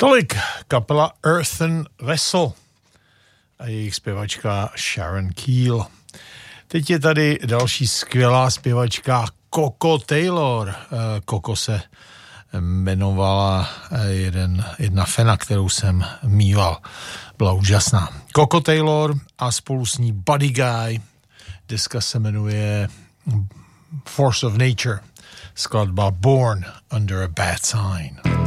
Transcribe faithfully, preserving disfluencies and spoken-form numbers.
Tolik kapela Earthen Vessel a jejich zpěvačka Sharon Keel. Teď je tady další skvělá zpěvačka Coco Taylor. Coco se jmenovala jeden, jedna fena, kterou jsem mýval. Byla úžasná. Coco Taylor a spolu s ní Buddy Guy. Deska se jmenuje Force of Nature. Skladba Born Under a Bad Sign.